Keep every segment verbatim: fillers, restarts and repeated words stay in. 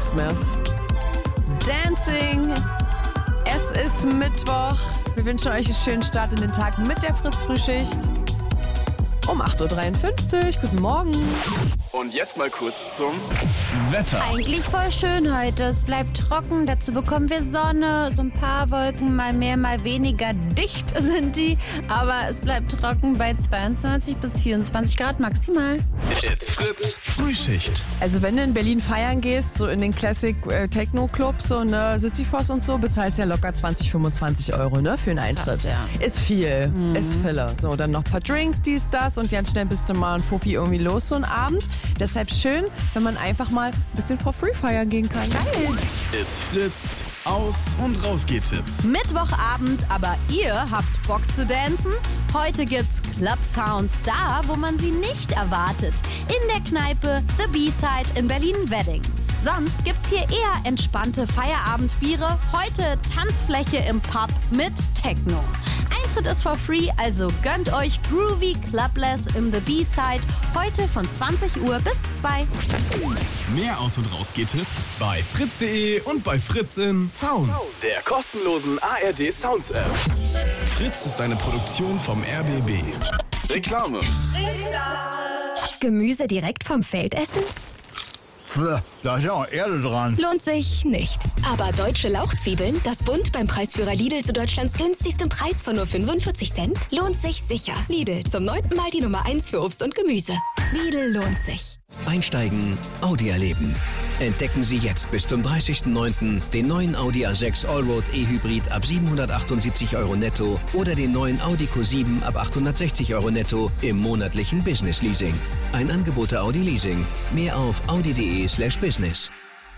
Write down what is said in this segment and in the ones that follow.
Smith. Dancing. Es ist Mittwoch. Wir wünschen euch einen schönen Start in den Tag mit der Fritz-Frühschicht. Um acht Uhr dreiundfünfzig. Guten Morgen. Und jetzt mal kurz zum Wetter. Eigentlich voll schön heute. Es bleibt trocken, dazu bekommen wir Sonne. So ein paar Wolken, mal mehr, mal weniger dicht sind die. Aber es bleibt trocken bei zweiundzwanzig bis vierundzwanzig Grad maximal. It's Fritz Frühschicht. Also wenn du in Berlin feiern gehst, so in den Classic äh, Techno-Clubs, so ne, Sisyphos und so, bezahlst ja locker zwanzig, fünfundzwanzig Euro, ne, für einen Eintritt. Krass, ja. Ist viel, mhm. ist Fille. So, dann noch ein paar Drinks, dies, das und ganz schnell bist du mal ein Fuffi irgendwie los so einen Abend. Deshalb schön, wenn man einfach mal ein bisschen for free feiern gehen kann. Geil. It's Fritz. Aus- und Rausgeh-Tipps. Mittwochabend, aber ihr habt Bock zu dancen? Heute gibt's Club Sounds da, wo man sie nicht erwartet. In der Kneipe The B-Side in Berlin-Wedding. Sonst gibt's hier eher entspannte Feierabendbiere. Heute Tanzfläche im Pub mit Techno. Eintritt ist for free, also gönnt euch Groovy Clubless im The B-Side. Heute von zwanzig Uhr bis zwei. Mehr Aus- und Rausgeh-Tipps bei fritz punkt de und bei Fritz in Sounds, der kostenlosen A R D Sounds App. Fritz ist eine Produktion vom R B B. Reklame. Gemüse direkt vom Feld essen? Da ist ja auch Erde dran. Lohnt sich nicht. Aber deutsche Lauchzwiebeln, das Bund beim Preisführer Lidl zu Deutschlands günstigstem Preis von nur fünfundvierzig Cent, lohnt sich sicher. Lidl, zum neunten Mal die Nummer eins für Obst und Gemüse. Lidl lohnt sich. Einsteigen, Audi erleben. Entdecken Sie jetzt bis zum dreißigsten neunten den neuen Audi A sechs Allroad E-Hybrid ab siebenhundertachtundsiebzig Euro netto oder den neuen Audi Q sieben ab achthundertsechzig Euro netto im monatlichen Business Leasing. Ein Angebot der Audi Leasing. Mehr auf audi.de slash business.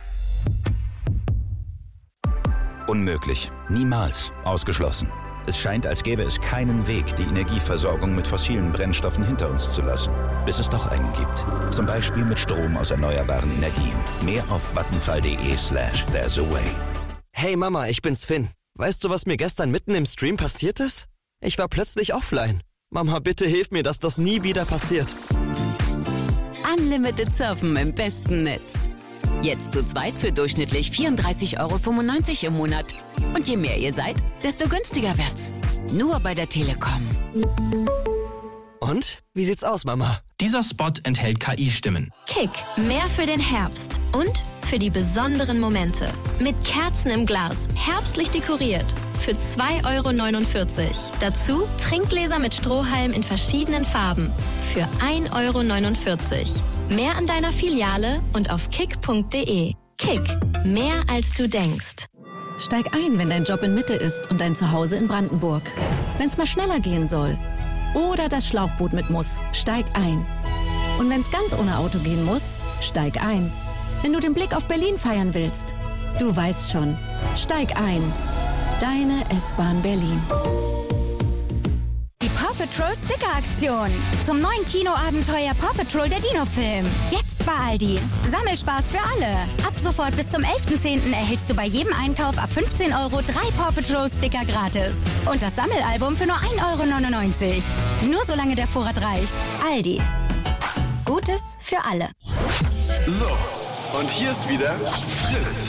Unmöglich. Niemals. Ausgeschlossen. Es scheint, als gäbe es keinen Weg, die Energieversorgung mit fossilen Brennstoffen hinter uns zu lassen. Bis es doch einen gibt. Zum Beispiel mit Strom aus erneuerbaren Energien. Mehr auf vattenfall.de slash there's a way. Hey Mama, ich bin's Finn. Weißt du, was mir gestern mitten im Stream passiert ist? Ich war plötzlich offline. Mama, bitte hilf mir, dass das nie wieder passiert. Unlimited Surfen im besten Netz. Jetzt zu zweit für durchschnittlich vierunddreißig Euro fünfundneunzig im Monat. Und je mehr ihr seid, desto günstiger wird's. Nur bei der Telekom. Und? Wie sieht's aus, Mama? Dieser Spot enthält K I-Stimmen. Kick. Mehr für den Herbst. Und für die besonderen Momente. Mit Kerzen im Glas. Herbstlich dekoriert. Für zwei Euro neunundvierzig. Dazu Trinkgläser mit Strohhalm in verschiedenen Farben. Für ein Euro neunundvierzig. Mehr an deiner Filiale und auf kick punkt de. Kick. Mehr als du denkst. Steig ein, wenn dein Job in Mitte ist und dein Zuhause in Brandenburg. Wenn's mal schneller gehen soll. Oder das Schlauchboot mit muss. Steig ein. Und wenn's ganz ohne Auto gehen muss, steig ein. Wenn du den Blick auf Berlin feiern willst. Du weißt schon. Steig ein. Deine S-Bahn Berlin. Die Paw Patrol Sticker-Aktion. Zum neuen Kinoabenteuer Paw Patrol der Dino-Film. Jetzt bei Aldi. Sammelspaß für alle. Ab sofort bis zum elften zehnten erhältst du bei jedem Einkauf ab fünfzehn Euro drei Paw Patrol Sticker gratis. Und das Sammelalbum für nur ein Euro neunundneunzig. Nur solange der Vorrat reicht. Aldi. Gutes für alle. So, und hier ist wieder Fritz.